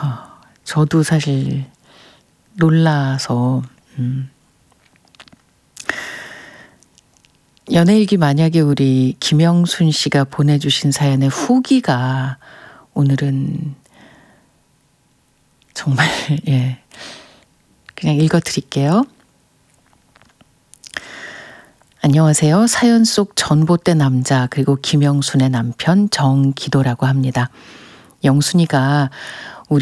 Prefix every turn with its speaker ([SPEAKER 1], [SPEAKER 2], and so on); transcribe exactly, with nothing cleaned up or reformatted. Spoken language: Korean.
[SPEAKER 1] 저도 사실 놀라서 음. 연애일기 만약에 우리 김영순 씨가 보내주신 사연의 후기가 오늘은 정말 예 그냥 읽어드릴게요. 안녕하세요. 사연 속 전봇대 남자 그리고 김영순의 남편 정기도라고 합니다. 영순이가